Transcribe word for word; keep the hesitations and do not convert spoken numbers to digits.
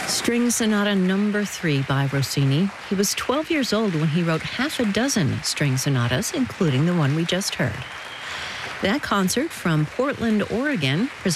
String Sonata Number Three by Rossini. He was twelve years old when he wrote half a dozen string sonatas, including the one we just heard. That concert from Portland, Oregon, presented